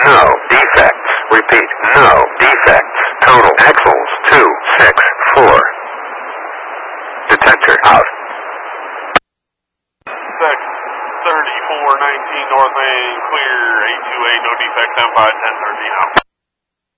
No defects. Repeat, no defects. Total axles 264. Detector out. Sec 3419 north main, clear 828, no defects, 751013 out.